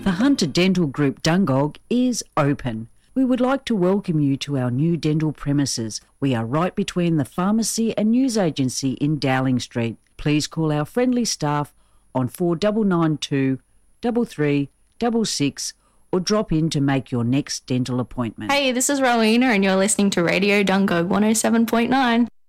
The Hunter Dental Group Dungog is open. We would like to welcome you to our new dental premises. We are right between the pharmacy and news agency in Dowling Street. Please call our friendly staff on 4992 3366 or drop in to make your next dental appointment. Hey, this is Rowena and you're listening to Radio Dungog 107.9.